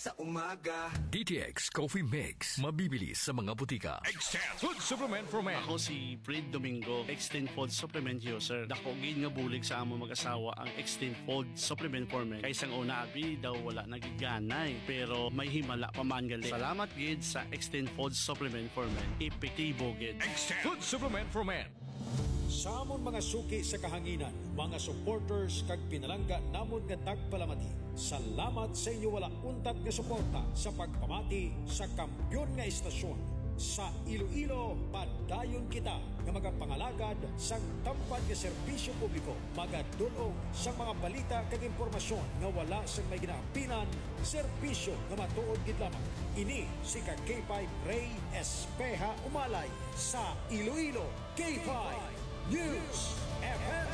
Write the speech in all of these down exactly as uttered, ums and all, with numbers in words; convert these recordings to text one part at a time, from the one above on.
sa umaga. D T X Coffee Mix. Mabibili sa mga butika. Extend Food Supplement for Men. Ako si Fred Domingo, Extend Food Supplement user. Dako gid nga bulig sa amo mag-asawa ang Extend Food Supplement for Men. Kay sang una abi daw wala nagiganay, pero may himala pa man gali. Salamat gid sa Extend Food Supplement for Men. Epektibo gid. Extend Food Supplement for Men. Sa amon mga suki sa kahanginan, mga supporters kag pinalangga namon nga tagpalamati. Salamat sa inyo wala untat nga suporta sa pagpamati sa kampyon nga istasyon. Sa Iloilo, padayon kita nga magapangalagad sang tampad nga serbisyo publiko, magadulong sa mga balita kag impormasyon nga wala sang may ginaapinan, serbisyo nga matuod gid lamang. Ini si ka K five Ray Espeja Umalay sa Iloilo K five News F M.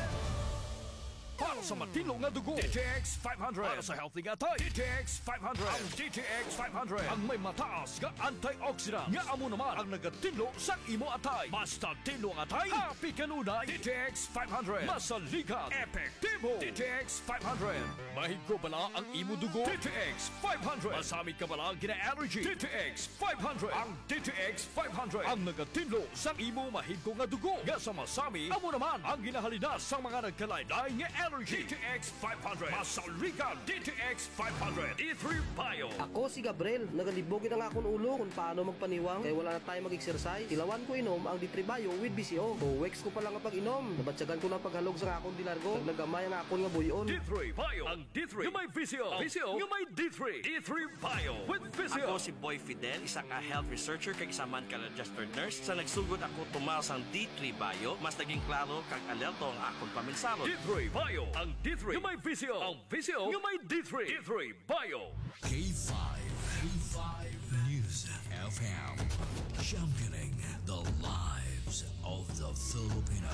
Para sa matino nga dugo, D T X five hundred. Para sa healthy nga tay, D T X five hundred. Ang D T X five hundred ang may mataas nga antioxidant nga amo naman ang nagatinlo sa imo atay. Basta tinlo ang atay, happy kanunay. D T X five hundred. Masaligan, epektibo. D T X five hundred. Mahigko bala ang imo dugo. D T X five hundred. Masamit ka bala gina-allergy. D T X five hundred. Ang D T X five hundred ang nagatinlo sa imo mahigko nga dugo. Nga sa masami, amo naman ang ginahalina sa mga nagkalaylay nga allergy. D T X five hundred. Masaligan, D T X five hundred. D three Bio. Ako si Gabriel, nagalibogin ang akong ulo kung paano magpaniwang kaya wala na tayo mag-exercise. Ilawan ko inom ang D three Bio with B C O. O weeks ko pa lang ang pag-inom. Nabatsagan ko na paghalog sa akong dilargo. Nagnagamay ang akong nga buyon. D three Bio. Ang D three yung may V C O. V C O yung may D three. D three Bio with V C O. Ako si Boy Fidel, isang nga health researcher kag isa man ka registered nurse. Sa nagsugod ako tumas ang D three Bio, mas naging klaro kag alerto ang akong paminsalo. D three Bio. Ang D three yung may V C O. Ang V C O yung may D three. D three Bio. K five. K five News F M. Championing the lives of the Filipino.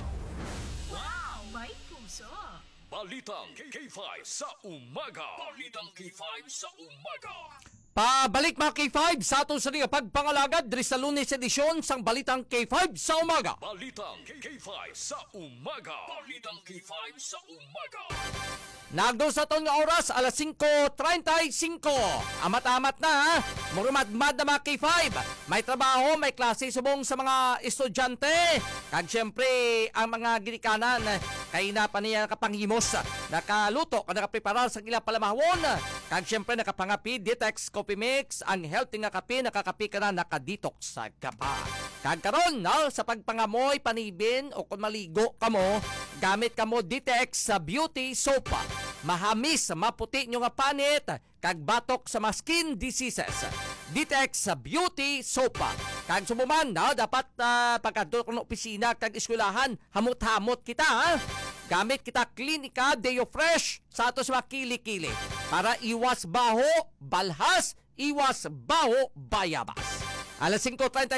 Wow! May puso! Balitang K five sa umaga. Balitang K five sa umaga. Pabalik mga K five sa aton sa nga pagpangalagad diri sa Lunes edisyon sang Balitang K five sa umaga. Balitang K five sa umaga. Balitang K five sa umaga. Nagdo sa aton nga oras alas singko treinta y cinco. Amat-amat na ha. Murumadmad na mga K five. May trabaho, may klase subong sa mga estudyante. Kag syempre ang mga ginikanan kay na pa niya nakapanghimos, nakaluto, nakapreparar sa ilang palamahon. Kag syempre nakapangapi Detox Coffee Mix, ang healthy nga kape, nakakapi ka na nakadetox sa kapa. Kag karon no, sa pagpangamoy panibin o kung maligo kamo, gamit kamo Detox sa beauty soap. Mahamis, maputi nyo nga panit, kag batok sa mga skin diseases. Detox sa beauty soap. Kag sumuman no, dapat uh, pagkadto ng opisina kag eskwelahan, hamot-hamot kita ha. Gamit kita Klinika Deo Fresh sa ato sa kili-kili para iwas baho, balhas, iwas baho, bayabas. Alas singko treinta